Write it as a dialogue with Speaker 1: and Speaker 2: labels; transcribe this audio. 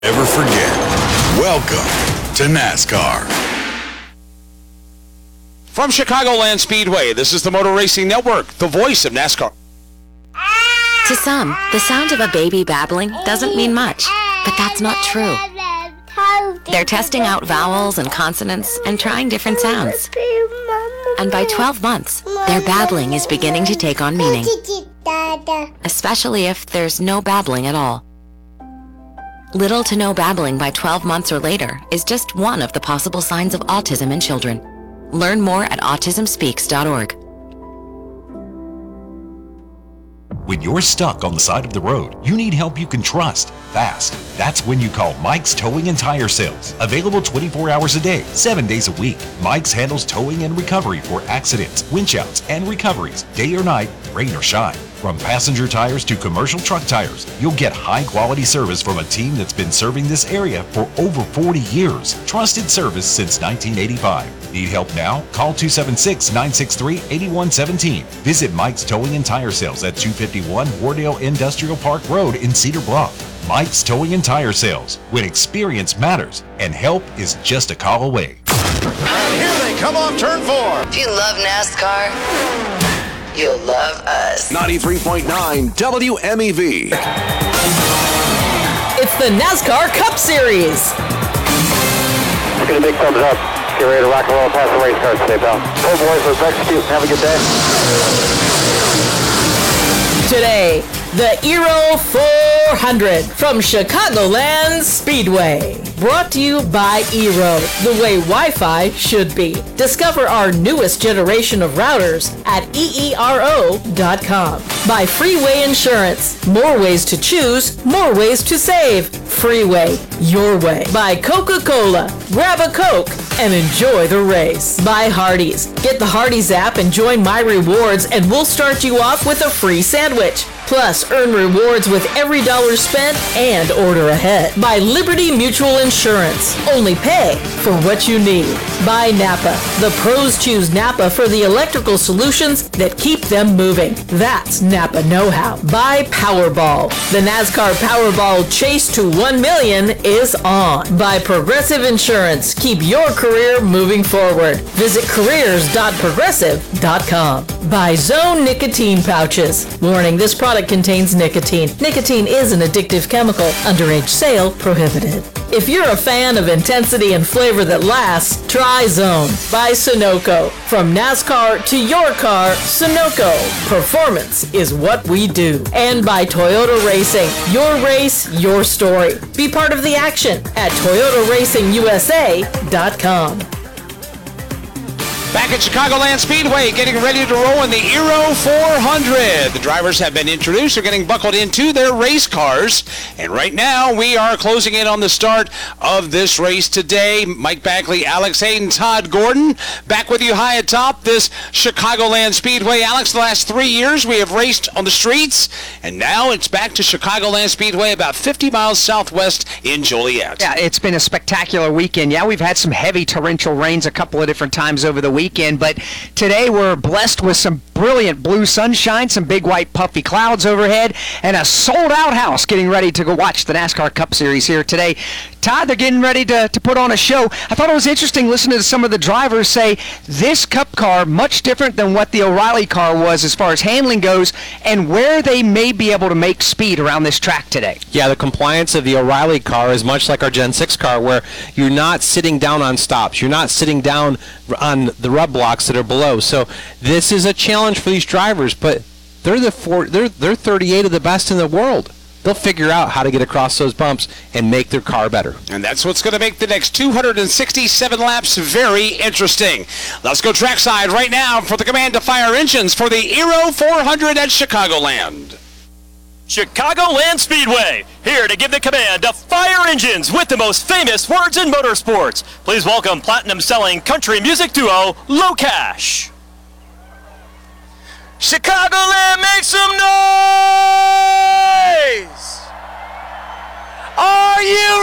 Speaker 1: Never forget. Welcome to NASCAR.
Speaker 2: From Chicagoland Speedway, this is the Motor Racing Network, the voice of NASCAR.
Speaker 3: To some, the sound of a baby babbling doesn't mean much, but that's not true. They're testing out vowels and consonants and trying different sounds. And by 12 months, their babbling is beginning to take on meaning, especially if there's no babbling at all. Little to no babbling by 12 months or later is just one of the possible signs of autism in children. Learn more at autismspeaks.org.
Speaker 4: When you're stuck on the side of the road, you need help you can trust, fast. That's when you call Mike's Towing and Tire Sales. Available 24 hours a day, 7 days a week. Mike's handles towing and recovery for accidents, winch outs, and recoveries, day or night, rain or shine. From passenger tires to commercial truck tires, you'll get high-quality service from a team that's been serving this area for over 40 years. Trusted service since 1985. Need help now? Call 276-963-8117. Visit Mike's Towing and Tire Sales at 251 Wardale Industrial Park Road in Cedar Bluff. Mike's Towing and Tire Sales, when experience matters and help is just a call away.
Speaker 5: And here they come off turn 4.
Speaker 6: If you love NASCAR, you'll love us.
Speaker 5: 93.9 WMEV.
Speaker 7: It's the NASCAR Cup Series.
Speaker 8: Let's get a big thumbs up. Get ready to rock and roll past the race cars today, pal. Hey, boys, let's execute. Have a good day.
Speaker 7: Today, the Aero 400 from Chicagoland Speedway. Brought to you by Aero, the way Wi-Fi should be. Discover our newest generation of routers at EERO.com. By Freeway Insurance. More ways to choose, more ways to save. Freeway, your way. By Coca-Cola. Grab a Coke and enjoy the race. By Hardee's. Get the Hardee's app and join My Rewards, and we'll start you off with a free sandwich. Plus, earn rewards with every dollar spent and order ahead. By Liberty Mutual Insurance. Only pay for what you need. By Napa. The pros choose Napa for the electrical solutions that keep them moving. That's Napa know-how. By Powerball. The NASCAR Powerball chase to 1 million is on. By Progressive Insurance. Keep your career moving forward. Visit careers.progressive.com. By Zone Nicotine Pouches. Warning, this product contains nicotine. Nicotine is an addictive chemical. Underage sale prohibited. If you're a fan of intensity and flavor that lasts, try Zone by Sunoco. From NASCAR to your car, Sunoco. Performance is what we do. And by Toyota Racing. Your race, your story. Be part of the action at ToyotaRacingUSA.com.
Speaker 2: Back at Chicagoland Speedway, getting ready to roll in the Aero 400. The drivers have been introduced. They're getting buckled into their race cars. And right now, we are closing in on the start of this race today. Mike Bagley, Alex Hayden, Todd Gordon, back with you high atop this Chicagoland Speedway. Alex, the last 3 years we have raced on the streets, and now it's back to Chicagoland Speedway, about 50 miles southwest in Joliet.
Speaker 9: Yeah, it's been a spectacular weekend. Yeah, we've had some heavy torrential rains a couple of different times over the weekend, but today we're blessed with some brilliant blue sunshine, some big white puffy clouds overhead, and a sold-out house getting ready to go watch the NASCAR Cup Series here today. Todd, they're getting ready to put on a show. I thought it was interesting listening to some of the drivers say this Cup car much different than what the O'Reilly car was as far as handling goes, and where they may be able to make speed around this track today.
Speaker 10: Yeah, the compliance of the O'Reilly car is much like our Gen 6 car, where you're not sitting down on stops. You're not sitting down on the rub blocks that are below. So this is a challenge for these drivers, but they're 38 of the best in the world. They'll figure out how to get across those bumps and make their car better.
Speaker 2: And that's what's going to make the next 267 laps very interesting. Let's go trackside right now for the command to fire engines for the Aero 400 at Chicagoland.
Speaker 11: Chicagoland Speedway, here to give the command to fire engines with the most famous words in motorsports. Please welcome platinum-selling country music duo, Low Cash. Chicagoland, make some noise! Are you